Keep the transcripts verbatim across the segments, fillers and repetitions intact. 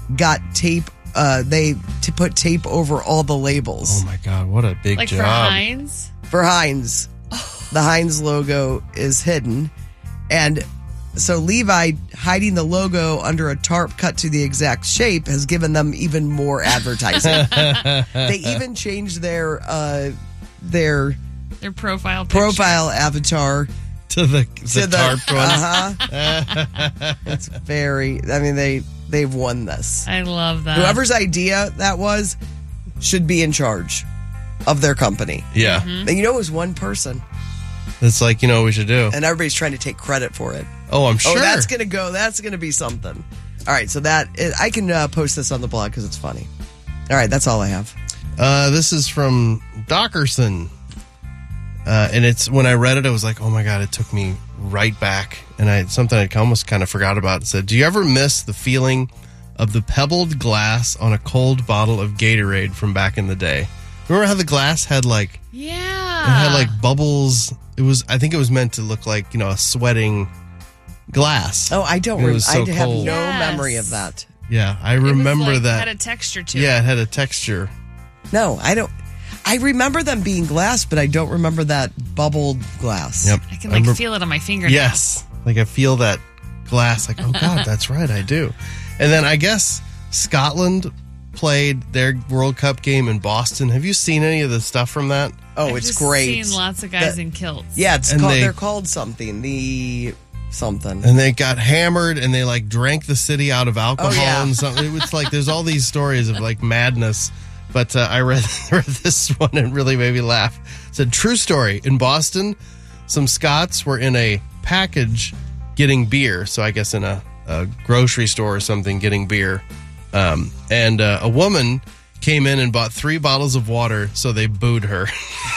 got tape. Uh, they to put tape over all the labels. Oh my God, what a big like job. for Heinz? For Heinz. The Heinz logo is hidden. And so Levi hiding the logo under a tarp cut to the exact shape has given them even more advertising. They even changed their uh, their Their profile picture. profile avatar To the, to the the tarp one. Uh-huh. It's very. I mean, they they've won this. I love that. Whoever's idea that was should be in charge of their company. Yeah. Mm-hmm. And you know, it was one person, It's like, you know what we should do? and everybody's trying to take credit for it. Oh, I'm sure. Oh, that's gonna go. That's gonna be something. All right, so that I can uh, post this on the blog because it's funny. All right, that's all I have. Uh, this is from Dockerson. Uh, and it's when I read it, I was like, oh my God, it took me right back. And I something I almost kind of forgot about. It said, do you ever miss the feeling of the pebbled glass on a cold bottle of Gatorade from back in the day? Remember how the glass had like, Yeah. it had like bubbles. It was, I think it was meant to look like, you know, a sweating glass. Oh, I don't. It Rem- was I so have cold. no Yes. memory of that. Yeah, I It was remember like, that. had a texture to yeah, it. it had a texture. No, I don't. I remember them being glass, but I don't remember that bubbled glass. Yep. I can I like remember- feel it on my finger. Yes. Like I feel that glass, like, oh God, that's right, I do. And then I guess Scotland played their World Cup game in Boston. Have you seen any of the stuff from that? Oh, I've it's just great. Seen lots of guys That- in kilts. Yeah, it's And called. they- They, are called something. The something. And they got hammered and they like drank the city out of alcohol Oh, yeah. and something. It was like there's all these stories of like madness. But uh, I read, read this one and it really made me laugh. It said, true story. In Boston, some Scots were in a package getting beer. So I guess in a, a grocery store or something getting beer. Um, and uh, a woman came in and bought three bottles of water, so they booed her.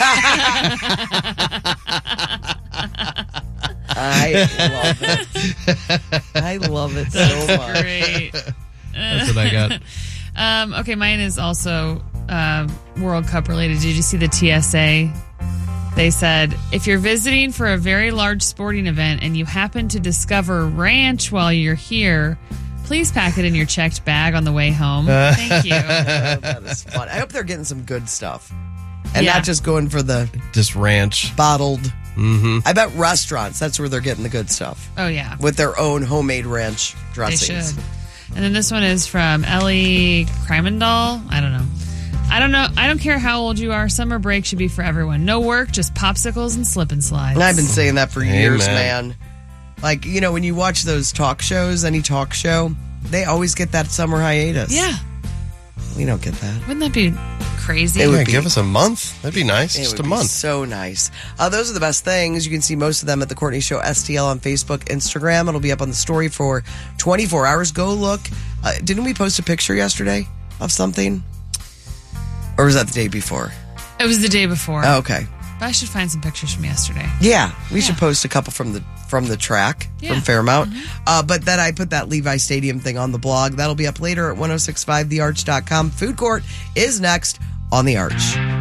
I love it. I love it so much. Great. That's what I got. Um, okay, mine is also um, World Cup related. Did you see the T S A? They said, if you're visiting for a very large sporting event and you happen to discover ranch while you're here, please pack it in your checked bag on the way home. Thank you. Oh, that is fun. I hope they're getting some good stuff. And Yeah. not just going for the Just ranch. bottled. Mm-hmm. I bet restaurants, that's where they're getting the good stuff. Oh, yeah. With their own homemade ranch They dressings. should. And then this one is from Ellie Kreimendal. I don't know. I don't know. I don't care how old you are. Summer break should be for everyone. No work, just popsicles and slip and slides. And I've been saying that for years, Amen. man. Like, you know, when you watch those talk shows, any talk show, they always get that summer hiatus. Yeah. We don't get that. Wouldn't that be crazy? It would Yeah, be- give us a month. That'd be nice. It Just would a be month. so nice. Uh, those are the best things. You can see most of them at the Courtney Show S T L on Facebook, Instagram. It'll be up on the story for twenty-four hours. Go look. Uh, didn't we post a picture yesterday of something? Or was that the day before? It was the day before. Oh, okay. But I should find some pictures from yesterday. Yeah, we should Yeah. post a couple from the from the track Yeah. from Fairmount. Uh, but then I put that Levi Stadium thing on the blog. That'll be up later at ten sixty-five the arch dot com. Food Court is next on The Arch.